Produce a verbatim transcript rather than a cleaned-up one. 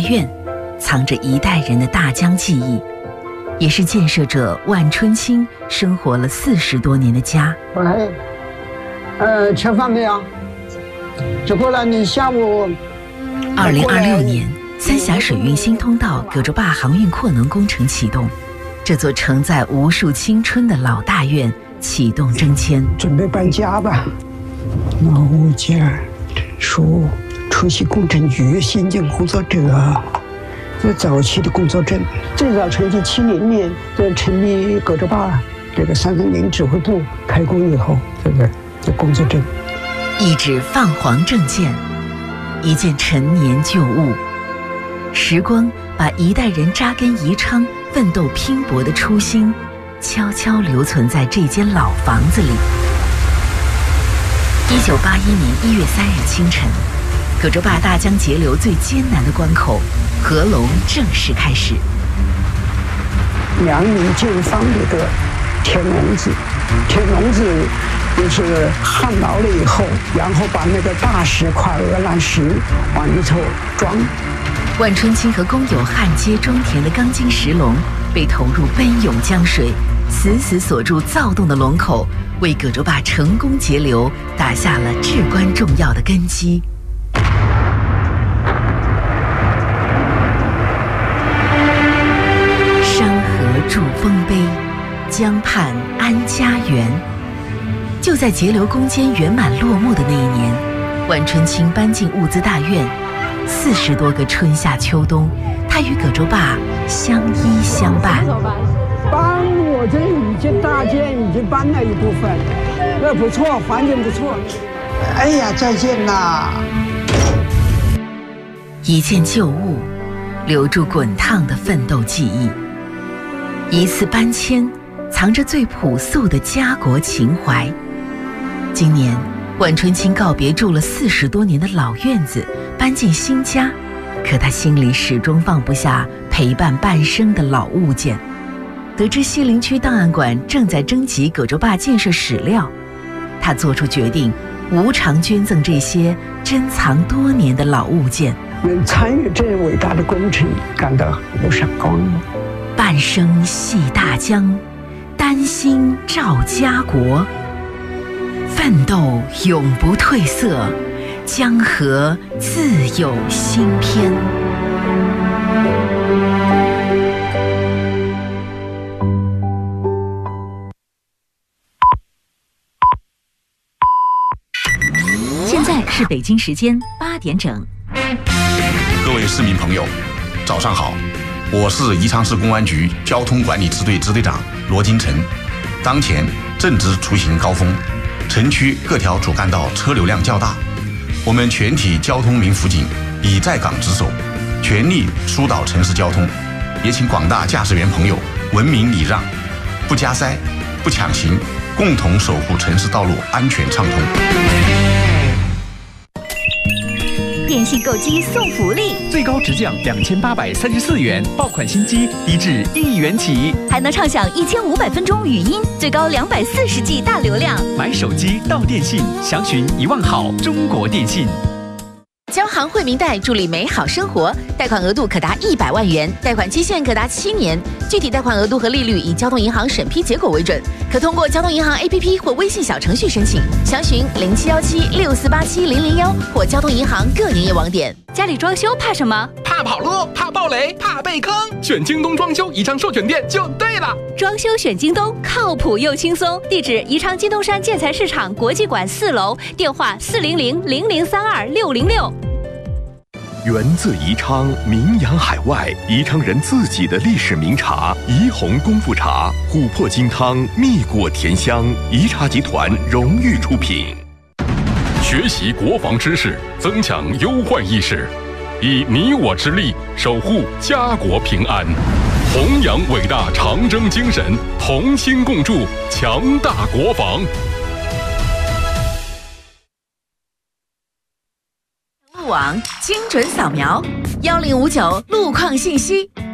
院，藏着一代人的大江记忆，也是建设者万春青生活了四十多年的家。 喂，呃，吃饭没有？只不过你下午。 二零二六年，三峡水运新通道葛洲坝航运扩能工程启动，这座承载无数青春的老大院启动征迁， 准备搬家吧。老物件属出席工程局先进工作者。这早期的工作证，最早成立七零年，这成立葛洲坝这个三三零指挥部开工以后，这个这工作证， 一纸泛黄证件，一件陈年旧物。时光把一代人扎根宜昌、奋斗拼搏的初心，悄悄留存在这间老房子里。一九八一年一月三日清晨，葛洲坝大江截流最艰难的关口——合龙正式开始。 梁明建方的一个铁笼子，铁笼子就是焊牢了以后，然后把那个大石块鹅卵石往里头装。 万春青和工友焊接装填的钢筋石笼被投入奔涌江水，死死锁住躁动的龙口，为葛洲坝成功截流打下了至关重要的根基。山河筑丰碑，江畔安家园。就在截流攻坚圆满落幕的那一年，万春青搬进物资大院。四十多个春夏秋冬，他与葛洲坝相依相伴。 搬我这已经大件已经搬了一部分，那不错，环境不错。哎呀，再见啦！ 一件旧物，留住滚烫的奋斗记忆。一次搬迁，藏着最朴素的家国情怀。今年，万春青告别住了四十多年的老院子，搬进新家，可他心里始终放不下陪伴半生的老物件。得知西陵区档案馆正在征集葛洲坝建设史料，他做出决定，无偿捐赠这些珍藏多年的老物件。 能参与这伟大的工程，感到无上光荣。 半生系大江，丹心照家国。奋斗永不褪色，江河自有新篇。现在是北京时间八点整。 各位市民朋友，早上好，我是宜昌市公安局交通管理支队支队长罗金成。当前正值出行高峰，城区各条主干道车流量较大，我们全体交通民辅警已在岗值守，全力疏导城市交通，也请广大驾驶员朋友文明礼让，不加塞，不抢行，共同守护城市道路安全畅通。 电信购机送福利， 最高直降两千八百三十四元，爆款新机低至一元起， 还能畅享一千五百分钟语音，最高两百四十 G 大流量。 买手机到电信，详询一万号中国电信。 交行惠民贷助力美好生活，贷款额度可达一百万元，贷款期限可达七年，具体贷款额度和利率以交通银行审批结果为准，可通过交通银行 A P P 或微信小程序申请，详询零七幺七六四八七零零幺或交通银行各营业网点。 家里装修怕什么？ 怕跑路，怕暴雷，怕被坑，选京东装修宜昌授权店就对了。 装修选京东，靠谱又轻松。地址：宜昌金东山建材市场国际馆四楼，电话：四零零零零三二六零六。 源自宜昌，名扬海外，宜昌人自己的历史名茶宜红功夫茶，琥珀金汤，蜜果甜香，宜茶集团荣誉出品。 学习国防知识，增强忧患意识，以你我之力守护家国平安，弘扬伟大长征精神，同心共筑强大国防。 路网精准扫描，幺零五九路况信息。